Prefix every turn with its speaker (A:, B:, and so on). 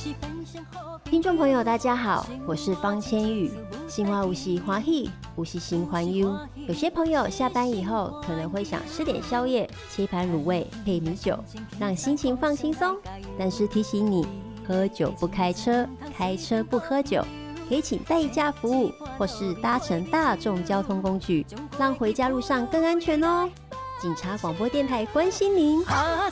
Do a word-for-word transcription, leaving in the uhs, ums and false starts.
A: 听众朋友大家好，我是方千玉。心花有时欢喜，有时心欢忧。有些朋友下班以后可能会想吃点宵夜，切一盘卤味配米酒，让心情放轻松。但是提醒你，喝酒不开车，开车不喝酒。可以请代驾服务，或是搭乘大众交通工具，让回家路上更安全哦。警察广播电台关心您。